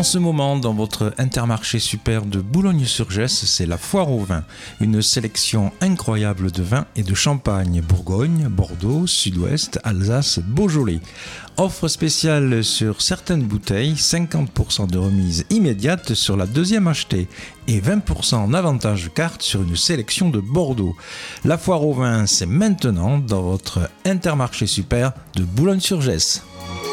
ce moment, dans votre Intermarché Super de Boulogne-sur-Gesse, c'est la foire au vin. Une sélection incroyable de vins et de champagne. Bourgogne, Bordeaux, Sud-Ouest, Alsace, Beaujolais. Offre spéciale sur certaines bouteilles, 50% de remise immédiate sur la deuxième achetée et 20% en avantage carte sur une sélection de Bordeaux. La foire au vin, c'est maintenant dans votre Intermarché Super de Boulogne-sur-Gesse.